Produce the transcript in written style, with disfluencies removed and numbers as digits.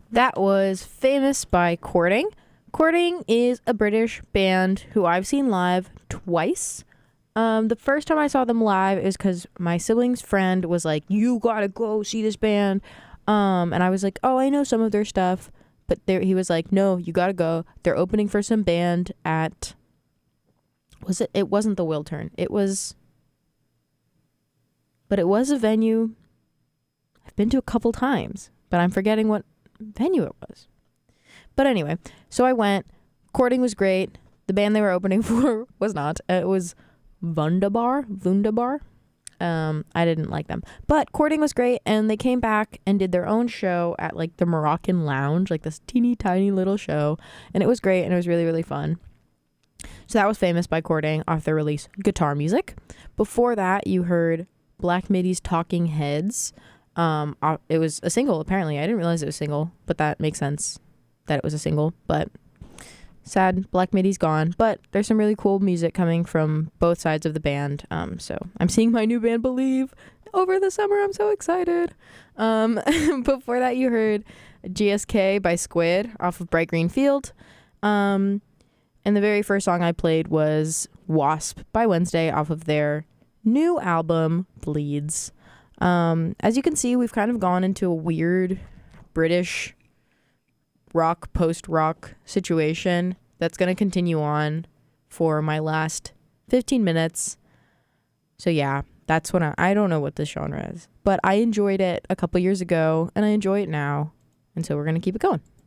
That was Famous by Courting. Courting is a British band who I've seen live twice. The first time I saw them live is because my sibling's friend was like, "You gotta go see this band," and I was like, "Oh, I know some of their stuff," but he was like, "No, you gotta go. They're opening for some band at." It wasn't the Wiltern. It was a venue I've been to a couple times, but I'm forgetting what venue it was. But anyway, so I went. Courting was great. The band they were opening for was not. It was Wunderbar. I didn't like them. But Courting was great, and they came back and did their own show at like the Moroccan Lounge, like this teeny tiny little show. And it was great, and it was really, really fun. So that was Famous by Courting off their release Guitar Music. Before that, you heard Black Midi's Talking Heads. It was a single, apparently. I didn't realize it was a single, but that makes sense that it was a single. But sad, Black Midi's gone. But there's some really cool music coming from both sides of the band. So I'm seeing my new band Believe over the summer. I'm so excited. Before that, you heard GSK by Squid off of Bright Green Field. And the very first song I played was Wasp by Wednesday off of their new album, Bleeds. As you can see, we've kind of gone into a weird British rock, post-rock situation that's going to continue on for my last 15 minutes. So yeah, that's what I don't know what this genre is, but I enjoyed it a couple years ago and I enjoy it now. And so we're going to keep it going.